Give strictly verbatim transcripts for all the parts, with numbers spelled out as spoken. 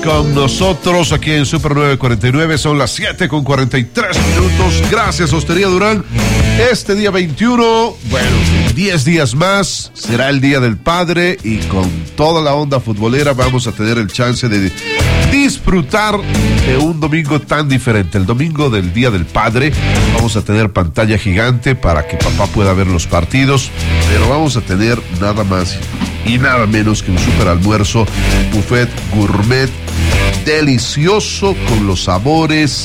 con nosotros aquí en Super nueve cuarenta y nueve. Son las siete con cuarenta y tres minutos. Gracias, Hostería Durán. Este día veintiuno, bueno, diez días más, será el Día del Padre y con toda la onda futbolera vamos a tener el chance de disfrutar de un domingo tan diferente. El domingo del Día del Padre vamos a tener pantalla gigante para que papá pueda ver los partidos, pero vamos a tener nada más y nada menos que un super almuerzo, buffet gourmet delicioso con los sabores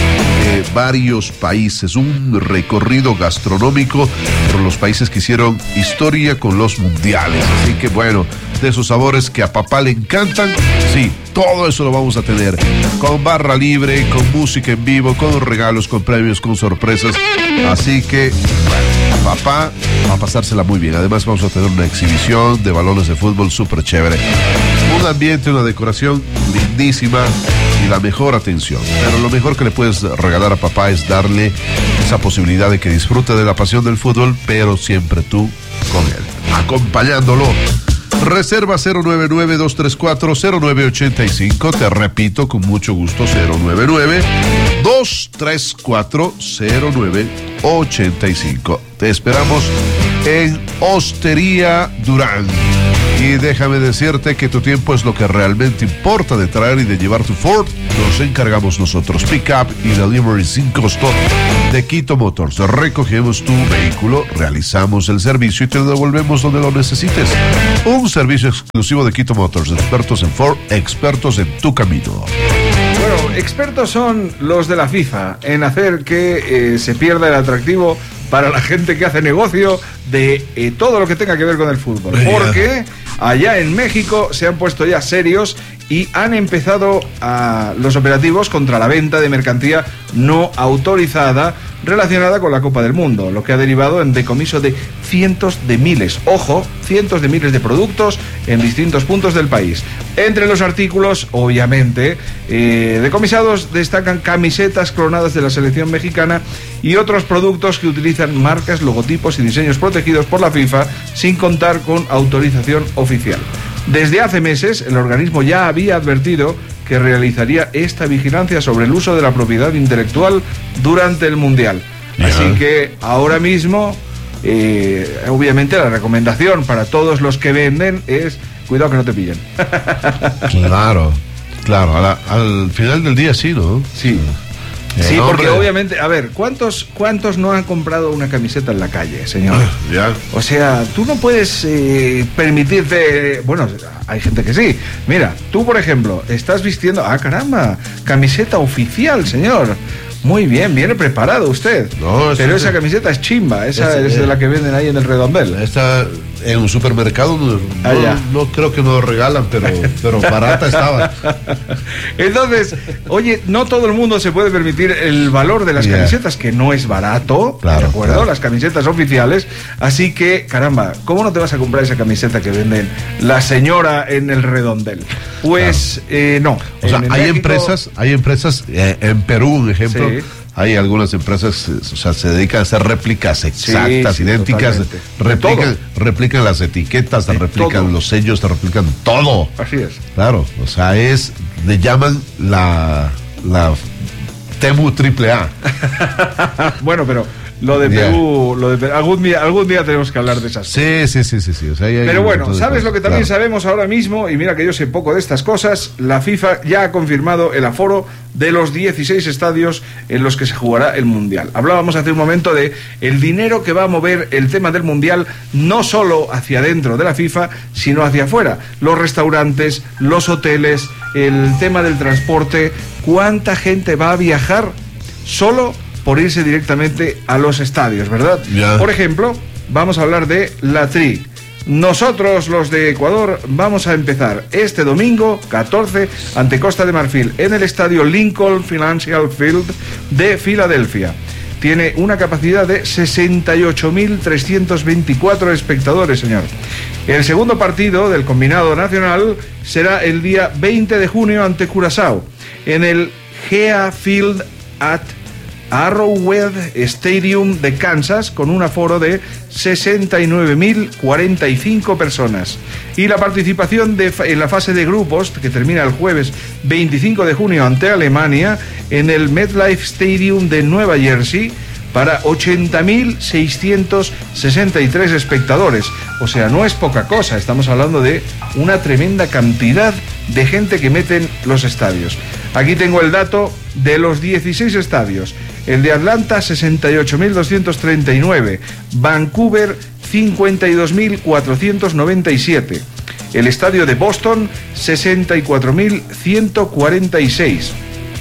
de varios países, un recorrido gastronómico por los países que hicieron historia con los mundiales. Así que bueno, de esos sabores que a papá le encantan, sí, todo eso lo vamos a tener, con barra libre, con música en vivo, con regalos, con premios, con sorpresas. Así que bueno, papá va a pasársela muy bien. Además vamos a tener una exhibición de balones de fútbol súper chévere, un ambiente, una decoración lindísima y la mejor atención. Pero lo mejor que le puedes regalar a papá es darle esa posibilidad de que disfrute de la pasión del fútbol, pero siempre tú con él, acompañándolo. Reserva cero nueve nueve, dos tres cuatro, cero nueve ocho cinco. Te repito con mucho gusto, cero nueve nueve, dos tres cuatro, cero nueve ocho cinco. Te esperamos en Hostería Durán. Y déjame decirte que tu tiempo es lo que realmente importa. De traer y de llevar tu Ford, nos encargamos nosotros. Pick-up y delivery sin costo de Quito Motors. Recogemos tu vehículo, realizamos el servicio y te devolvemos donde lo necesites. Un servicio exclusivo de Quito Motors. Expertos en Ford, expertos en tu camino. Bueno, expertos son los de la FIFA en hacer que eh, se pierda el atractivo para la gente que hace negocio de eh, todo lo que tenga que ver con el fútbol. Porque allá en México se han puesto ya serios y han empezado a los operativos contra la venta de mercancía no autorizada relacionada con la Copa del Mundo, lo que ha derivado en decomiso de cientos de miles, ojo, cientos de miles de productos en distintos puntos del país. Entre los artículos, obviamente, eh, decomisados destacan camisetas clonadas de la selección mexicana y otros productos que utilizan marcas, logotipos y diseños protegidos por la FIFA sin contar con autorización oficial. Desde hace meses, el organismo ya había advertido que realizaría esta vigilancia sobre el uso de la propiedad intelectual durante el Mundial. Yeah. Así que ahora mismo, eh, obviamente la recomendación para todos los que venden es cuidado que no te pillen. Claro, claro, a la, al final del día sí, ¿no? Sí. Eh, sí, porque hombre, obviamente, a ver, ¿cuántos cuántos no han comprado una camiseta en la calle, señor? Ya. O sea, tú no puedes eh, permitirte, bueno, hay gente que sí. Mira, tú por ejemplo, estás vistiendo, ah caramba, camiseta oficial, señor. Muy bien, viene preparado usted. No, pero esa camiseta es chimba, esa es, es de la que venden ahí en el Redondel. Está en un supermercado, no, ah, no, no creo que nos regalan, pero, pero barata estaba. Entonces, oye, no todo el mundo se puede permitir el valor de las yeah. camisetas, que no es barato, claro, ¿de acuerdo? Claro. Las camisetas oficiales, así que, caramba, ¿cómo no te vas a comprar esa camiseta que venden la señora en el Redondel? Pues, claro. eh, no. O sea, hay México... empresas, hay empresas, eh, en Perú, un ejemplo, sí. Hay algunas empresas, o sea, se dedican a hacer réplicas exactas, sí, sí, idénticas, replican, replican las etiquetas, de replican todo. Los sellos, te replican todo. Así es. Claro, o sea, es, le llaman la, la Temu triple A. Bueno, pero lo de yeah. Perú, lo de Perú, algún día, algún día tenemos que hablar de esas cosas. Sí, sí, sí, sí, sí. O sea, hay, pero hay bueno, ¿sabes lo que también claro. sabemos ahora mismo? Y mira que yo sé poco de estas cosas. La FIFA ya ha confirmado el aforo de los dieciséis estadios en los que se jugará el Mundial. Hablábamos hace un momento de el dinero que va a mover el tema del Mundial, no solo hacia dentro de la FIFA, sino hacia afuera. Los restaurantes, los hoteles, el tema del transporte. ¿Cuánta gente va a viajar solo por irse directamente a los estadios, verdad? Yeah. Por ejemplo, vamos a hablar de la Tri. Nosotros, los de Ecuador, vamos a empezar este domingo catorce ante Costa de Marfil en el estadio Lincoln Financial Field de Filadelfia. Tiene una capacidad de sesenta y ocho mil trescientos veinticuatro espectadores, señor. El segundo partido del combinado nacional será el día veinte de junio ante Curazao en el G E A Field at Arrowhead Stadium de Kansas, con un aforo de sesenta y nueve mil cuarenta y cinco personas. Y la participación de, en la fase de grupos, que termina el jueves veinticinco de junio ante Alemania, en el MetLife Stadium de Nueva Jersey, para ochenta mil seiscientos sesenta y tres espectadores. O sea, no es poca cosa, estamos hablando de una tremenda cantidad de gente que meten los estadios. Aquí tengo el dato de los dieciséis estadios. El de Atlanta, sesenta y ocho mil doscientos treinta y nueve. Vancouver, cincuenta y dos mil cuatrocientos noventa y siete. El estadio de Boston, sesenta y cuatro mil ciento cuarenta y seis.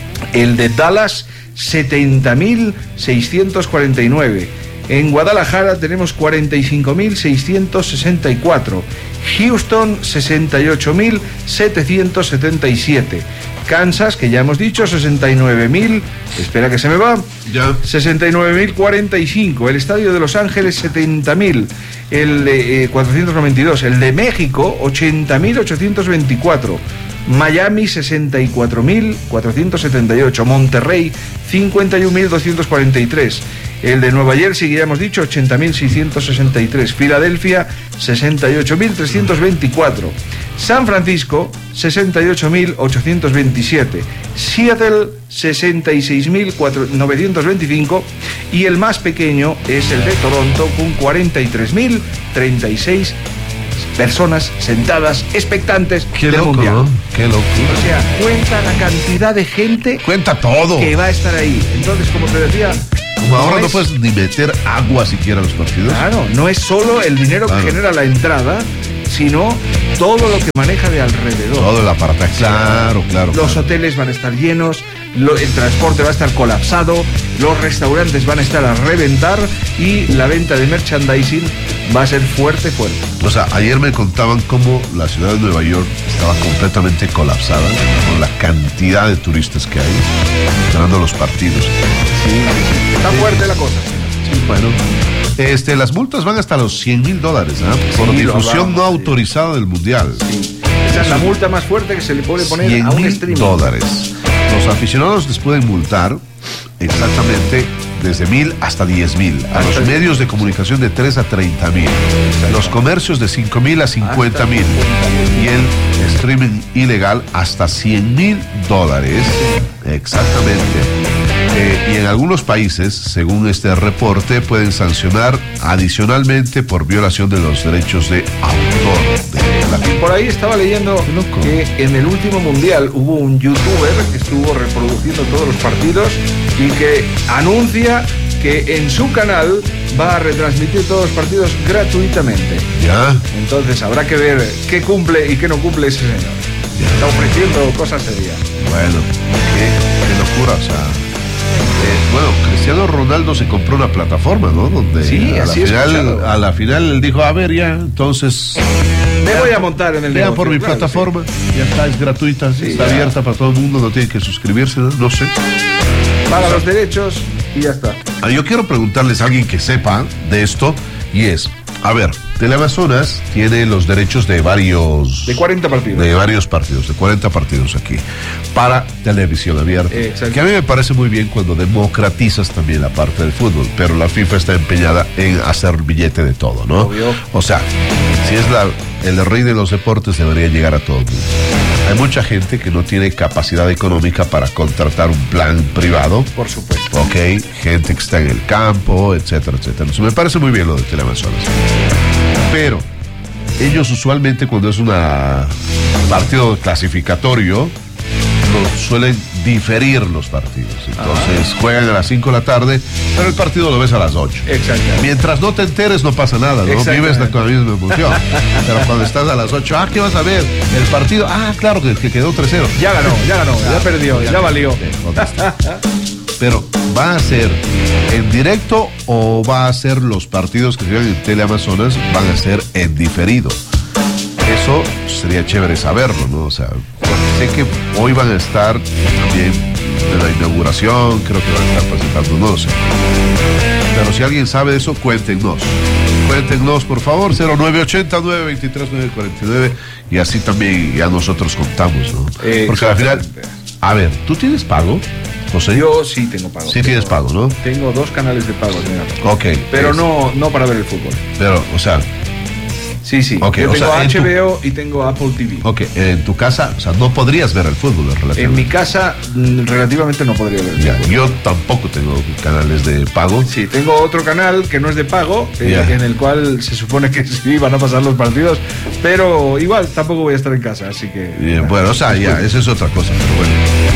El de Dallas, setenta mil seiscientos cuarenta y nueve. En Guadalajara tenemos cuarenta y cinco mil seiscientos sesenta y cuatro. Houston, sesenta y ocho mil setecientos setenta y siete. Kansas, que ya hemos dicho, sesenta y nueve mil, espera que se me va, ya. sesenta y nueve mil cuarenta y cinco. El estadio de Los Ángeles, setenta mil, el de eh, cuatrocientos noventa y dos. El de México, ochenta mil ochocientos veinticuatro. Miami, sesenta y cuatro mil cuatrocientos setenta y ocho. Monterrey, cincuenta y un mil doscientos cuarenta y tres. El de Nueva Jersey, que ya hemos dicho, ochenta mil seiscientos sesenta y tres. Filadelfia, sesenta y ocho mil trescientos veinticuatro. San Francisco, sesenta y ocho mil ochocientos veintisiete. Seattle, sesenta y seis mil novecientos veinticinco. Y el más pequeño es el de Toronto, con cuarenta y tres mil treinta y seis personas sentadas, expectantes. Qué del loco, mundial. ¿no? Qué loco. O sea, cuenta la cantidad de gente Cuenta todo. que va a estar ahí. Entonces, como te decía, Como ahora no es- puedes ni meter agua siquiera a los partidos. Claro, no es solo el dinero Claro. que genera la entrada, sino todo lo que maneja de alrededor. Todo el aparato. Claro, claro. Los claro. hoteles van a estar llenos, lo- el transporte va a estar colapsado, los restaurantes van a estar a reventar y la venta de merchandising va a ser fuerte, fuerte. O sea, ayer me contaban cómo la ciudad de Nueva York estaba completamente colapsada con la cantidad de turistas que hay ganando los partidos. Está fuerte la cosa. Sí, bueno. Este, las multas van hasta los cien mil dólares, ¿ah? Por Sí, lo difusión hablamos, no sí. autorizada del mundial. Esa es la multa más fuerte que se le puede poner cien a un mil streaming. dólares. Los aficionados les pueden multar exactamente desde mil hasta diez mil. A Hasta los el- medios de comunicación de tres a treinta mil. Los comercios de cinco mil a cincuenta mil. Y el streaming ilegal hasta cien mil dólares. Exactamente. Eh, y en algunos países, según este reporte, pueden sancionar adicionalmente por violación de los derechos de autor de la Y por ahí estaba leyendo Qué loco. que en el último mundial hubo un youtuber que estuvo reproduciendo todos los partidos y que anuncia que en su canal va a retransmitir todos los partidos gratuitamente. ¿Ya? Entonces habrá que ver qué cumple y qué no cumple ese señor. Está ofreciendo cosas serias. Bueno, qué, qué locura, o sea. eh, bueno, Cristiano Ronaldo se compró una plataforma, ¿no? Donde Sí, a la así he final, escuchado. a la final él dijo, a ver ya, entonces Me voy a montar en el vean negocio, por mi claro, plataforma, ya está, es gratuita, Sí, está ya. abierta para todo el mundo, no tiene que suscribirse, no, no sé. sí. Paga los derechos y ya está. Ah, Yo quiero preguntarles a alguien que sepa de esto, y es, a ver, Teleamazonas tiene los derechos de varios... De cuarenta partidos. De varios partidos, de cuarenta partidos aquí, para televisión abierta. Exacto. Que a mí me parece muy bien cuando democratizas también la parte del fútbol, pero la FIFA está empeñada en hacer billete de todo, ¿no? Obvio. O sea, si es la, el rey de los deportes, debería llegar a todo el mundo. Hay mucha gente que no tiene capacidad económica para contratar un plan privado. Por supuesto. Ok, gente que está en el campo, etcétera, etcétera. Entonces, me parece muy bien lo de Teleamazonas. Pero ellos usualmente cuando es un partido clasificatorio, los suelen diferir los partidos. Entonces juegan a las cinco de la tarde, pero el partido lo ves a las ocho. Exacto. Mientras no te enteres no pasa nada, ¿no? Exactamente. Vives con la misma emoción. Pero cuando estás a las ocho, ah, ¿qué vas a ver? El partido, ah, claro, que, que quedó tres cero. Ya ganó, ya ganó, ya perdió, ya valió. Pero, ¿va a ser en directo o va a ser los partidos que se vean en Teleamazonas van a ser en diferido? Eso sería chévere saberlo, ¿no? O sea, sé que hoy van a estar también en la inauguración, creo que van a estar presentando, no lo sé. Pero si alguien sabe de eso, cuéntenos. Cuéntenos, por favor, cero nueve ochenta, nueve veintitrés, nueve cuarenta y nueve, y así también ya nosotros contamos, ¿no? Eh, Porque al final, exactamente. a ver, ¿tú tienes pago? José? Yo sí tengo pago. Sí tengo, tienes pago, ¿no? Tengo dos canales de pago, señor. Ok. Pero es, no, no para ver el fútbol. Pero, o sea... Sí, sí. Okay, yo o tengo sea, H B O tu... y tengo Apple T V. Ok, en tu casa, o sea, no podrías ver el fútbol relativamente. En mi casa, relativamente no podría ver el Ya, fútbol. yo tampoco tengo canales de pago. Sí, tengo otro canal que no es de pago, eh, Ya. en el cual se supone que sí van a pasar los partidos, pero igual tampoco voy a estar en casa, así que... Bien, bueno, o sea, ya, esa es otra cosa, pero bueno.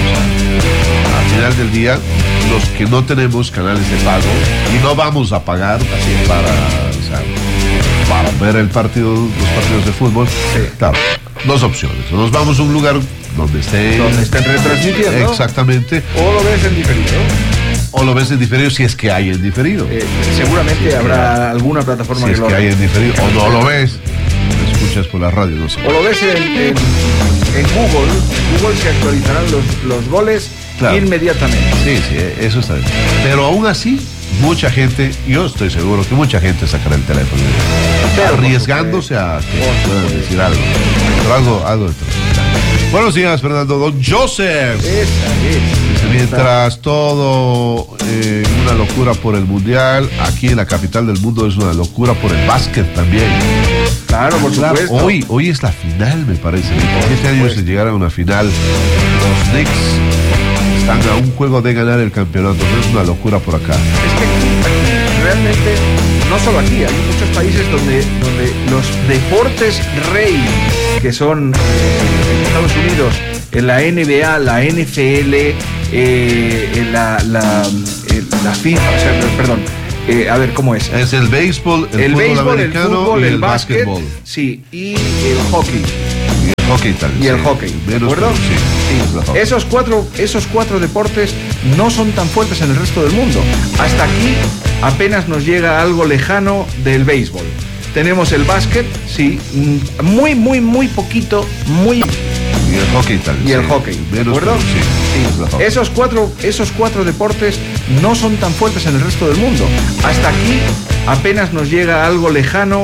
O sea, al final del día, los que no tenemos canales de pago y no vamos a pagar así para, o sea, para ver el partido, los partidos de fútbol, Sí. claro, dos opciones. Nos vamos a un lugar donde esté... Donde estén retransmitiendo. Exactamente. O lo ves en diferido. O lo ves en diferido si es que hay en diferido. Eh, seguramente habrá alguna plataforma Si es que lo que haga. hay en diferido. O no lo ves. Lo escuchas por la radio, no sé. O lo ves en, en, en Google. En Google se actualizarán los, los goles Claro. inmediatamente. Sí, sí, eso está bien. Pero aún así, mucha gente, yo estoy seguro que mucha gente sacará el teléfono, Pero, arriesgándose a que por puedan supuesto. decir algo. Pero algo, algo de todo. Buenos días, Fernando. Don Joseph. Esa es. Dice, mientras todo eh, una locura por el mundial, aquí en la capital del mundo es una locura por el básquet también. Claro, por Claro, supuesto. hoy, hoy es la final, me parece. veintisiete años supuesto. de llegar a una final. Los Knicks están a un juego de ganar el campeonato. No es una locura por acá. Es que aquí, aquí, realmente, no solo aquí, hay muchos países donde, donde los deportes rey, que son eh, en Estados Unidos, en la N B A, la N F L, eh, en la, la, eh, la FIFA, o sea, perdón, eh, a ver, ¿cómo es? Es el béisbol, el, El fútbol béisbol, el americano fútbol, y el, el básquet, básquetbol. sí, y el hockey. Y el hockey también. Y el sí. hockey, ¿de Menos, acuerdo? pero sí, Sí. es la hockey. Esos cuatro, esos cuatro deportes no son tan fuertes en el resto del mundo. Hasta aquí apenas nos llega algo lejano del béisbol. Tenemos el básquet, sí, mm, muy, muy, muy poquito, muy... Y el hockey también. Y el sí. hockey, ¿de Menos, acuerdo? pero sí, es la hockey. Esos cuatro, esos cuatro deportes no son tan fuertes en el resto del mundo. Hasta aquí apenas nos llega algo lejano